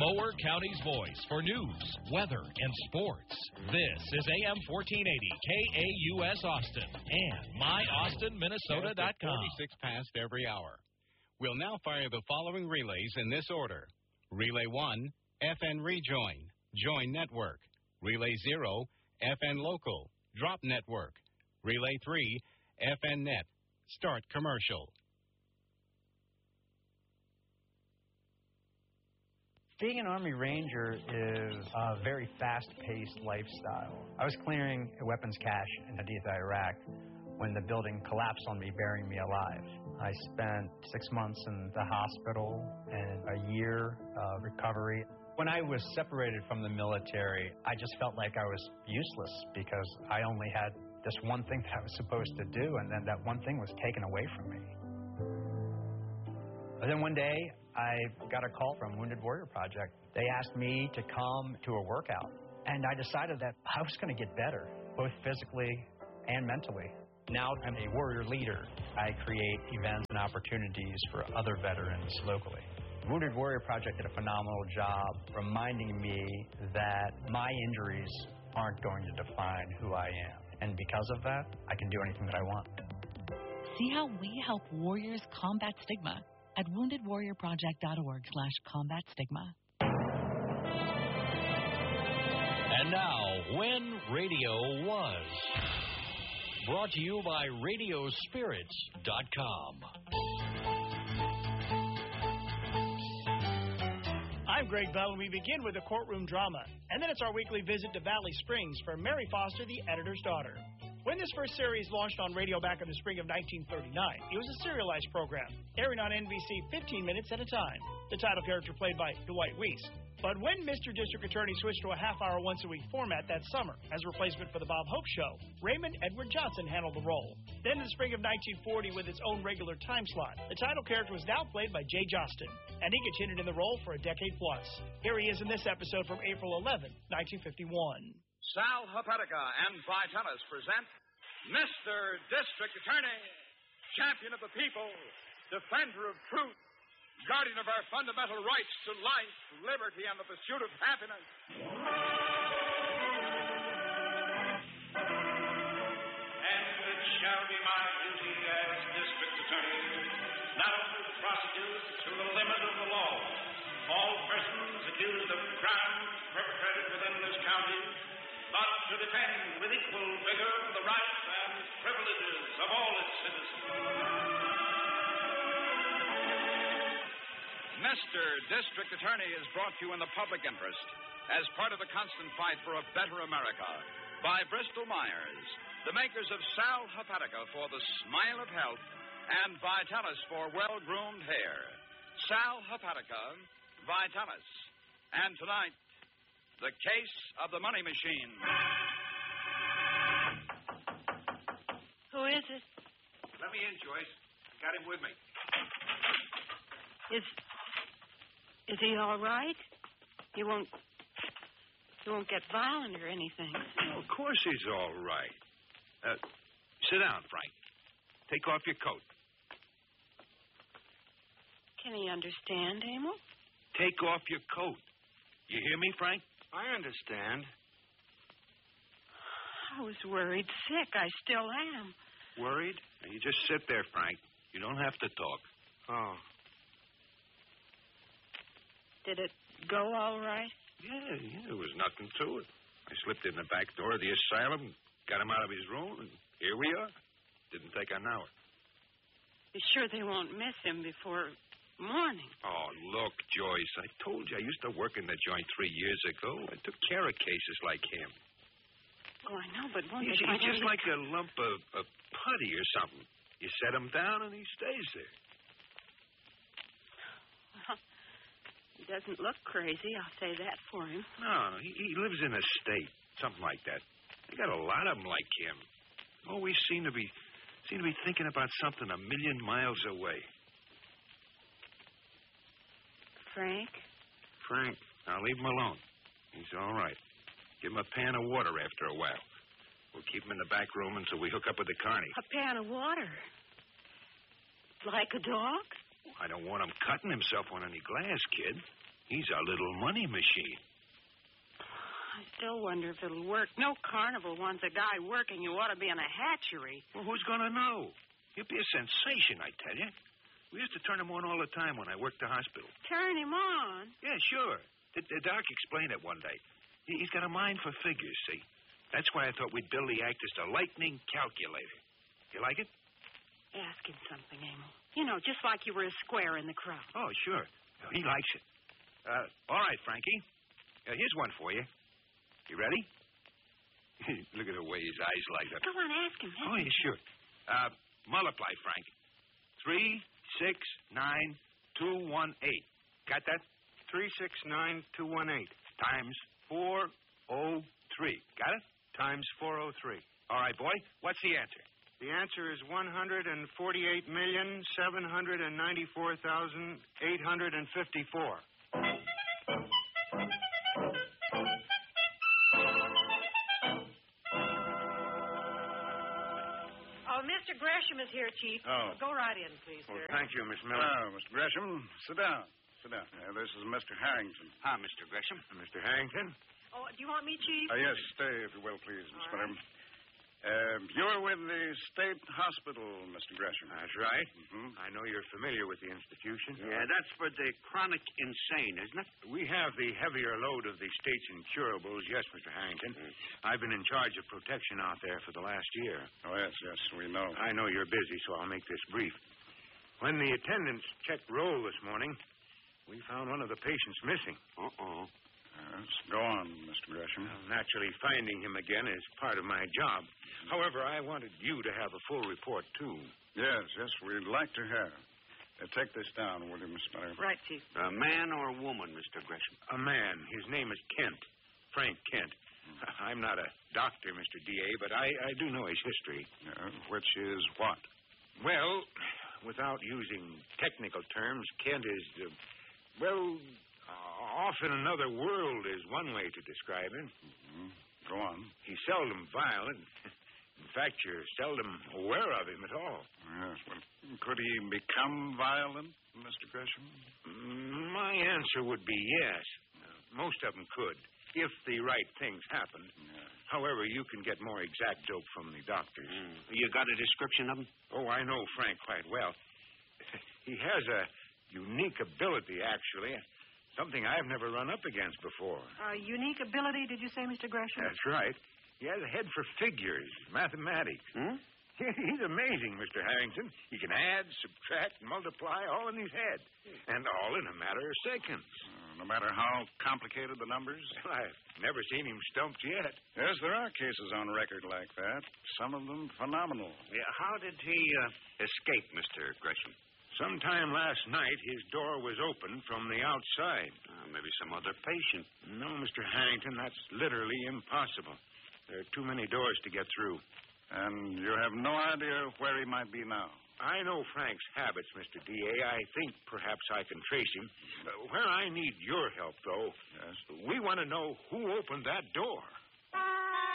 Mower County's voice for news, weather, and sports. This is AM 1480 KAUS Austin and myAustinMinnesota.com. 46 past every hour. We'll now fire the following relays in this order. Relay 1, FN Rejoin, Join Network. Relay 0, FN Local, Drop Network. Relay 3, FN Net, Start Commercial. Being an Army Ranger is a very fast-paced lifestyle. I was clearing a weapons cache in Haditha, Iraq, when the building collapsed on me, burying me alive. I spent 6 months in the hospital and a year of recovery. When I was separated from the military, I just felt like I was useless because I only had this one thing that I was supposed to do, and then that one thing was taken away from me. And then one day, I got a call from Wounded Warrior Project. They asked me to come to a workout, and I decided that I was going to get better, both physically and mentally. Now I'm a warrior leader. I create events and opportunities for other veterans locally. Wounded Warrior Project did a phenomenal job reminding me that my injuries aren't going to define who I am. And because of that, I can do anything that I want. See how we help warriors combat stigma at woundedwarriorproject.org/combatstigma. And now, When Radio Was. Brought to you by Radiospirits.com. I'm Greg Bell, and we begin with a courtroom drama. And then it's our weekly visit to Valley Springs for Mary Foster, the editor's daughter. When this first series launched on radio back in the spring of 1939, it was a serialized program, airing on NBC 15 minutes at a time. The title character played by Dwight Weiss. But when Mr. District Attorney switched to a half-hour, once-a-week format that summer as a replacement for the Bob Hope Show, Raymond Edward Johnson handled the role. Then in the spring of 1940, with its own regular time slot, the title character was now played by Jay Jostin, and he continued in the role for a decade plus. Here he is in this episode from April 11, 1951. Sal Hepatica and Vitalis present Mr. District Attorney, champion of the people, defender of truth, guardian of our fundamental rights to life, liberty, and the pursuit of happiness. And it shall be my duty as District Attorney not only to prosecute to the limit of the law all persons accused of crimes perpetrated within this county, but to defend with equal vigor the rights and privileges of all its citizens. Mr. District Attorney is brought to you in the public interest as part of the constant fight for a better America by Bristol Myers, the makers of Sal Hepatica for the smile of health and Vitalis for well-groomed hair. Sal Hepatica, Vitalis. And tonight, the case of the money machine. Who is it? Let me in, Joyce. Got him with me. Is he all right? He won't get violent or anything. Well, of course he's all right. Sit down, Frank. Take off your coat. Can he understand, Emil? Take off your coat. You hear me, Frank? I understand. I was worried sick. I still am. Worried? Now, you just sit there, Frank. You don't have to talk. Oh. Did it go all right? Yeah, there was nothing to it. I slipped in the back door of the asylum, got him out of his room, and here we are. Didn't take an hour. You sure they won't miss him before morning? Oh, look, Joyce, I told you I used to work in the joint 3 years ago. I took care of cases like him. Oh, I know, but won't He's just like a lump of putty or something. You set him down and he stays there. Well, he doesn't look crazy, I'll say that for him. No, he lives in a state, something like that. They got a lot of them like him. Always seem to be thinking about something a million miles away. Frank? Frank, now leave him alone. He's all right. Give him a pan of water after a while. We'll keep him in the back room until we hook up with the carny. A pan of water? Like a dog? I don't want him cutting himself on any glass, kid. He's a little money machine. I still wonder if it'll work. No carnival wants a guy working who ought to be in a hatchery. Well, who's going to know? He'd be a sensation, I tell you. We used to turn him on all the time when I worked the hospital. Turn him on? Yeah, sure. The doc explained it one day. He's got a mind for figures, see? That's why I thought we'd bill the actors a lightning calculator. You like it? Ask him something, Emil. You know, just like you were a square in the crowd. Oh, sure. He likes it. All right, Frankie. Here's one for you. You ready? Look at the way his eyes light up. Go on, ask him. Oh, yeah, sure. Multiply, Frank. 3, 6, 9, 2, 1, 8. Got that? 3, 6, 9, 2, 1, 8. Times 403. Got it? Times 403. All right, boy. What's the answer? The answer is 148,794,854. Mr. Gresham is here, Chief. Oh. Go right in, please, Well, sir. thank you, Miss Miller. Mr. Gresham, sit down. Sit down. This is Mr. Harrington. Ah, Mr. Gresham. Mr. Harrington. Oh, do you want me, Chief? Yes, stay, if you will, please, Miss Miller. You're with the state hospital, Mr. Gresham. That's right. Mm-hmm. I know you're familiar with the institution. Yeah, that's for the chronic insane, isn't it? We have the heavier load of the state's incurables, yes, Mr. Harrington. I've been in charge of protection out there for the last year. Oh, yes, we know. I know you're busy, so I'll make this brief. When the attendants checked roll this morning, we found one of the patients missing. Uh-oh. Yes, go on, Mr. Gresham. Well, naturally, finding him again is part of my job. However, I wanted you to have a full report, too. Yes, we'd like to have. Take this down, will you, Miss Miller? Right, Chief. A man or a woman, Mr. Gresham? A man. His name is Kent. Frank Kent. I'm not a doctor, Mr. D.A., but I do know his history. Which is what? Well, without using technical terms, Kent is, off in another world is one way to describe him. Mm-hmm. Go on. He's seldom violent. In fact, you're seldom aware of him at all. Yes, well, could he become violent, Mr. Gresham? My answer would be yes. Most of them could, if the right things happened. Yeah. However, you can get more exact dope from the doctors. You got a description of him? Oh, I know Frank quite well. He has a unique ability, actually. Something I've never run up against before. Unique ability, did you say, Mr. Gresham? That's right. He has a head for figures, mathematics. He's amazing, Mr. Harrington. He can add, subtract, multiply, all in his head. And all in a matter of seconds. No matter how complicated the numbers? I've never seen him stumped yet. Yes, there are cases on record like that. Some of them phenomenal. Yeah, how did he escape, Mr. Gresham? Sometime last night, his door was open from the outside. Maybe some other patient. No, Mr. Harrington, that's literally impossible. There are too many doors to get through. And you have no idea where he might be now? I know Frank's habits, Mr. D.A. I think perhaps I can trace him. Where I need your help, though, we want to know who opened that door.